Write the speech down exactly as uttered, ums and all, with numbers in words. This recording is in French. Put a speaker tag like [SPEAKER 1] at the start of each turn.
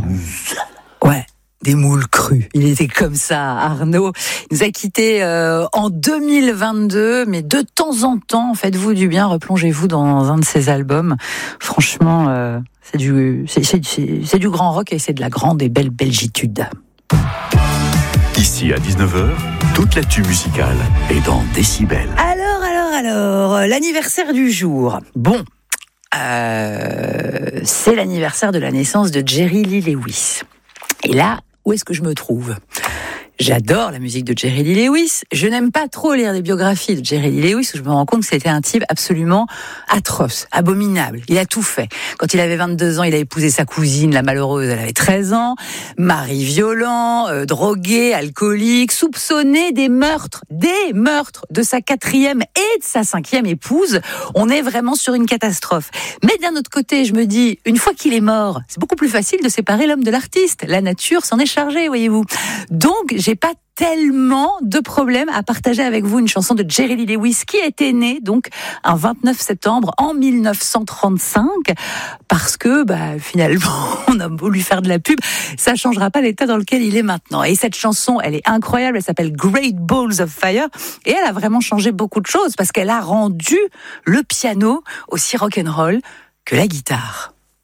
[SPEAKER 1] moules. Ouais. Des moules crues. Il était comme ça, Arnaud. Il nous a quittés euh, en deux mille vingt-deux, mais de temps en temps, faites-vous du bien, replongez-vous dans un de ses albums. Franchement, euh, c'est du, c'est, c'est, c'est, c'est du grand rock et c'est de la grande et belle belgitude.
[SPEAKER 2] Ici à dix-neuf heures, toute l'actu musicale est dans Décibel.
[SPEAKER 1] Alors, alors, alors, l'anniversaire du jour. Bon, euh, c'est l'anniversaire de la naissance de Jerry Lee Lewis. Et là, où est-ce que je me trouve ? J'adore la musique de Jerry Lee Lewis. Je n'aime pas trop lire des biographies de Jerry Lee Lewis où je me rends compte que c'était un type absolument atroce, abominable. Il a tout fait. Quand il avait vingt-deux ans, il a épousé sa cousine, la malheureuse, elle avait treize ans. Mari violent, euh, drogué, alcoolique, soupçonné des meurtres, des meurtres de sa quatrième et de sa cinquième épouse. On est vraiment sur une catastrophe. Mais d'un autre côté, je me dis, une fois qu'il est mort, c'est beaucoup plus facile de séparer l'homme de l'artiste. La nature s'en est chargée, voyez-vous. Donc, j'ai pas tellement de problèmes à partager avec vous une chanson de Jerry Lee Lewis qui était née donc un vingt-neuf septembre en mille neuf cent trente-cinq parce que bah finalement on a beau lui faire de la pub, ça changera pas l'état dans lequel il est maintenant. Et cette chanson, elle est incroyable, elle s'appelle Great Balls of Fire et elle a vraiment changé beaucoup de choses parce qu'elle a rendu le piano aussi rock'n'roll que la guitare.